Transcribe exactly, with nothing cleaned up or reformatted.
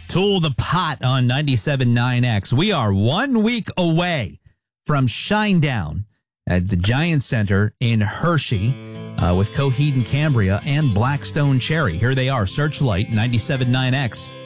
Tool the Pot on ninety-seven point nine X. We are one week away from Shinedown at the Giant Center in Hershey uh, with Coheed and Cambria and Blackstone Cherry. Here they are, Searchlight, ninety-seven point nine X.